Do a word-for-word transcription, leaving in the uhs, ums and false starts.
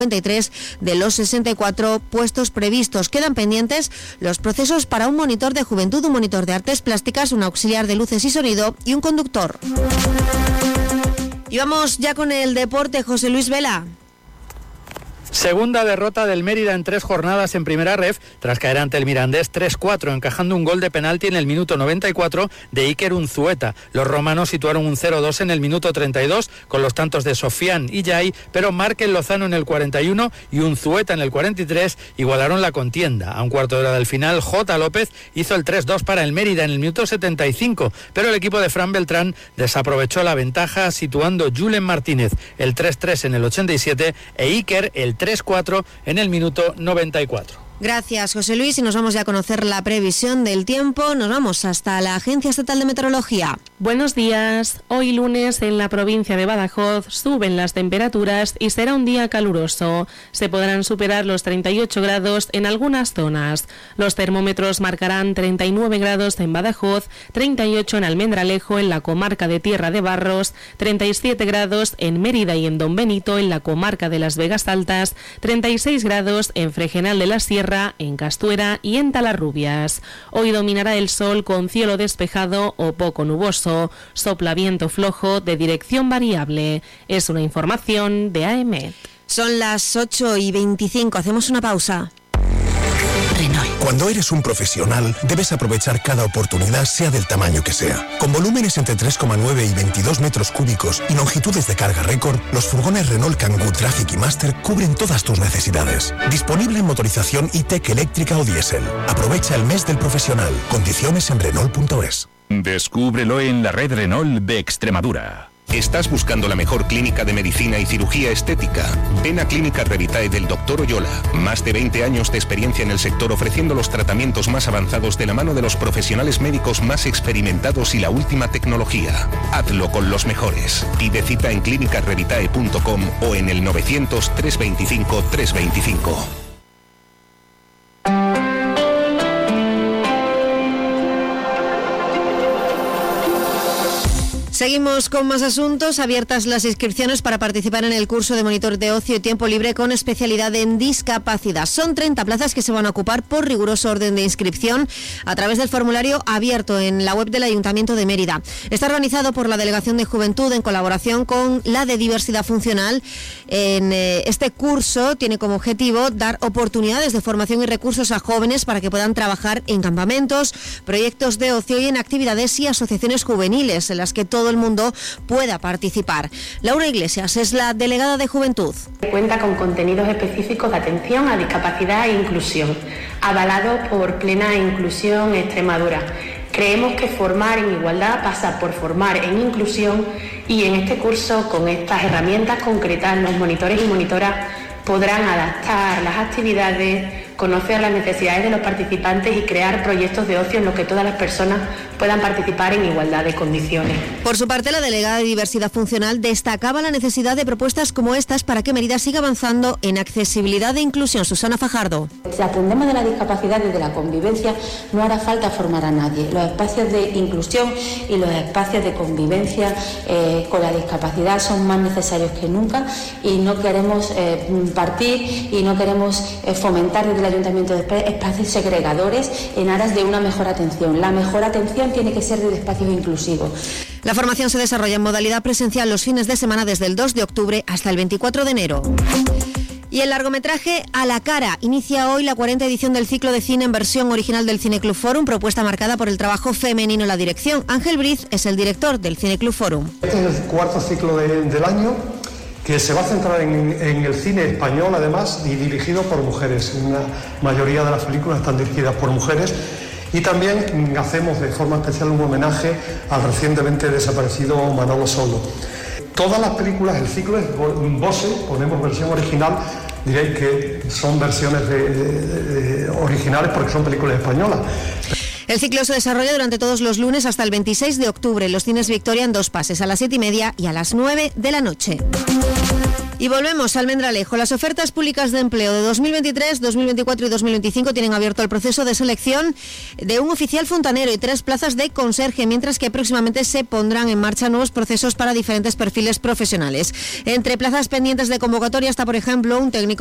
cincuenta y tres de los sesenta y cuatro puestos previstos. Quedan pendientes los procesos para un monitor de juventud, un monitor de artes plásticas, un auxiliar de luces y sonido y un conductor. Y vamos ya con el deporte. José Luis Vela. Segunda derrota del Mérida en tres jornadas en primera ref, tras caer ante el Mirandés tres cuatro, encajando un gol de penalti en el minuto noventa y cuatro de Iker Unzueta. Los romanos situaron un cero dos en el minuto treinta y dos, con los tantos de Sofián y Yay, pero Márquez Lozano en el cuarenta y uno y Unzueta en el cuarenta y tres igualaron la contienda. A un cuarto de hora del final, J. López hizo el tres dos para el Mérida en el minuto setenta y cinco, pero el equipo de Fran Beltrán desaprovechó la ventaja, situando Julen Martínez el tres tres en el ochenta y siete e Iker el tres cuatro en el minuto noventa y cuatro. Gracias, José Luis, y nos vamos ya a conocer la previsión del tiempo. Nos vamos hasta la Agencia Estatal de Meteorología. Buenos días. Hoy lunes en la provincia de Badajoz suben las temperaturas y será un día caluroso. Se podrán superar los treinta y ocho grados en algunas zonas. Los termómetros marcarán treinta y nueve grados en Badajoz, treinta y ocho en Almendralejo, en la comarca de Tierra de Barros, treinta y siete grados en Mérida y en Don Benito, en la comarca de Las Vegas Altas, treinta y seis grados en Fregenal de la Sierra, en Castuera y en Talarrubias. Hoy dominará el sol con cielo despejado o poco nuboso. Sopla viento flojo de dirección variable. Es una información de A E M E T. Son las ocho y veinticinco. Hacemos una pausa. Renault. Cuando eres un profesional, debes aprovechar cada oportunidad, sea del tamaño que sea. Con volúmenes entre tres coma nueve y veintidós metros cúbicos y longitudes de carga récord, los furgones Renault Kangoo Traffic y Master cubren todas tus necesidades. Disponible en motorización E-Tech eléctrica o diésel. Aprovecha el mes del profesional. Condiciones en Renault punto es. Descúbrelo en la red Renault de Extremadura. ¿Estás buscando la mejor clínica de medicina y cirugía estética? Ven a Clínica Revitae del doctor Oyola. Más de veinte años de experiencia en el sector, ofreciendo los tratamientos más avanzados de la mano de los profesionales médicos más experimentados y la última tecnología. Hazlo con los mejores. Pide cita en clínica revitae punto com o en el novecientos, trescientos veinticinco, trescientos veinticinco. Seguimos con más asuntos. Abiertas las inscripciones para participar en el curso de monitor de ocio y tiempo libre con especialidad en discapacidad. Son treinta plazas que se van a ocupar por riguroso orden de inscripción a través del formulario abierto en la web del Ayuntamiento de Mérida. Está organizado por la Delegación de Juventud en colaboración con la de Diversidad Funcional. En eh, este curso tiene como objetivo dar oportunidades de formación y recursos a jóvenes para que puedan trabajar en campamentos, proyectos de ocio y en actividades y asociaciones juveniles en las que todo el mundo pueda participar. Laura Iglesias es la delegada de Juventud. Cuenta con contenidos específicos de atención a discapacidad e inclusión, avalado por Plena Inclusión Extremadura. Creemos que formar en igualdad pasa por formar en inclusión y en este curso, con estas herramientas concretas, los monitores y monitoras podrán adaptar las actividades, conocer las necesidades de los participantes y crear proyectos de ocio en los que todas las personas puedan participar en igualdad de condiciones. Por su parte, la delegada de Diversidad Funcional destacaba la necesidad de propuestas como estas para que Mérida siga avanzando en accesibilidad e inclusión. Susana Fajardo. Si aprendemos de la discapacidad desde la convivencia, no hará falta formar a nadie. Los espacios de inclusión y los espacios de convivencia eh, con la discapacidad son más necesarios que nunca y no queremos eh, partir y no queremos eh, fomentar desde el Ayuntamiento de espacios segregadores en aras de una mejor atención. La mejor atención tiene que ser de espacios inclusivos. La formación se desarrolla en modalidad presencial los fines de semana desde el dos de octubre hasta el veinticuatro de enero. Y el largometraje A la cara inicia hoy la cuarta edición del ciclo de cine en versión original del Cineclub Forum, propuesta marcada por el trabajo femenino en la dirección. Ángel Briz es el director del Cineclub Forum. Este es el cuarto ciclo de, del año, que se va a centrar en, en el cine español, además, y dirigido por mujeres. Una mayoría de las películas están dirigidas por mujeres. Y también hacemos de forma especial un homenaje al recientemente desaparecido Manolo Solo. Todas las películas, el ciclo es Bose, ponemos versión original, diréis que son versiones de, de, de originales porque son películas españolas. El ciclo se desarrolla durante todos los lunes hasta el veintiséis de octubre en los cines Victoria en dos pases, a las siete y media y a las nueve de la noche. Y volvemos a Almendralejo. Las ofertas públicas de empleo de dos mil veintitrés, dos mil veinticuatro y dos mil veinticinco tienen abierto el proceso de selección de un oficial fontanero y tres plazas de conserje, mientras que próximamente se pondrán en marcha nuevos procesos para diferentes perfiles profesionales. Entre plazas pendientes de convocatoria está, por ejemplo, un técnico